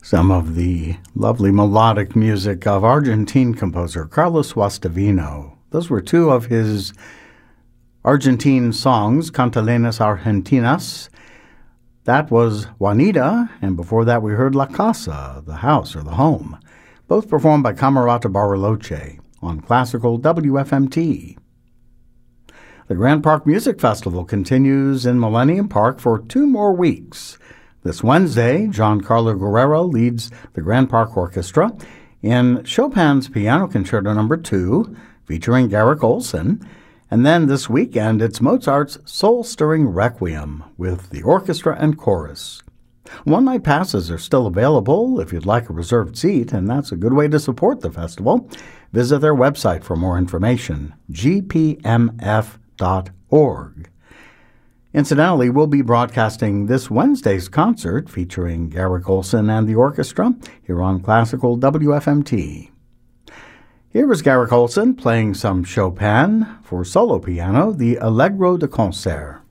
Some of the lovely melodic music of Argentine composer Carlos Guastavino. Those were two of his Argentine songs, Cantilenas Argentinas. That was Juanita, and before that we heard La Casa, the house or the home, both performed by Camerata Bariloche on classical WFMT. The Grand Park Music Festival continues in Millennium Park for 2 more weeks. This Wednesday, Giancarlo Guerrero leads the Grand Park Orchestra in Chopin's Piano Concerto No. 2, featuring Garrick Olson. And then this weekend, it's Mozart's soul-stirring Requiem with the orchestra and chorus. One-night passes are still available if you'd like a reserved seat, and that's a good way to support the festival. Visit their website for more information, gpmf.org. Incidentally, we'll be broadcasting this Wednesday's concert featuring Garrick Olson and the orchestra here on Classical WFMT. Here is Garrick Olson playing some Chopin for solo piano, the Allegro de Concert.